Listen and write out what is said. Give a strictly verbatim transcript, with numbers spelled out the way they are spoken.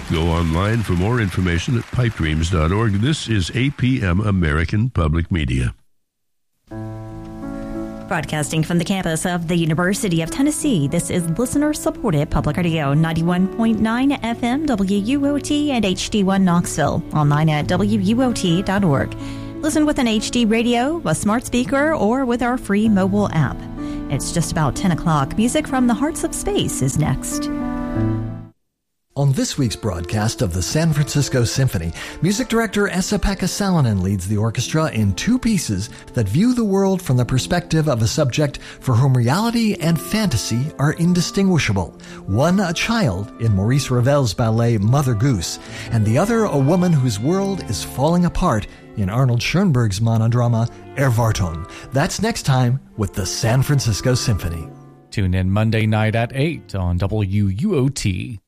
Go online for more information at pipe dreams dot org. This is A P M American Public Media. Broadcasting from the campus of the University of Tennessee, this is listener-supported Public Radio, ninety-one point nine F M W U O T and H D one Knoxville, online at W U O T dot org. Listen with an H D radio, a smart speaker, or with our free mobile app. It's just about ten o'clock. Music from the Hearts of Space is next. On this week's broadcast of the San Francisco Symphony, music director Esa-Pekka Salonen leads the orchestra in two pieces that view the world from the perspective of a subject for whom reality and fantasy are indistinguishable. One a child in Maurice Ravel's ballet Mother Goose, and the other a woman whose world is falling apart in Arnold Schoenberg's monodrama Erwartung. That's next time with the San Francisco Symphony. Tune in Monday night at eight on W U O T.